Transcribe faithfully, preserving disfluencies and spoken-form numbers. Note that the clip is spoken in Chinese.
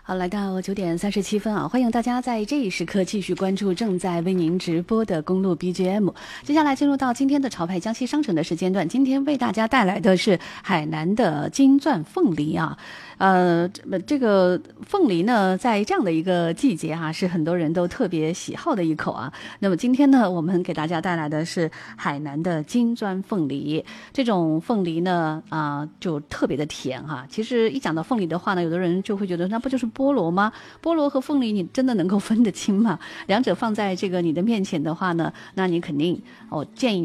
好，来到九点三十七分啊，欢迎大家在这一时刻继续关注正在为您直播的公路 B G M。接下来进入到今天的潮派江西商城的时间段，今天为大家带来的是海南的金钻凤梨啊。呃，这个凤梨呢，在这样的一个季节哈、啊，是很多人都特别喜好的一口啊。那么今天呢，我们给大家带来的是海南的金钻凤梨。这种凤梨呢，啊、呃，就特别的甜哈、啊。其实一讲到凤梨的话呢，有的人就会觉得那不就是菠萝吗？菠萝和凤梨你真的能够分得清吗？两者放在这个你的面前的话呢，那你肯定我建议你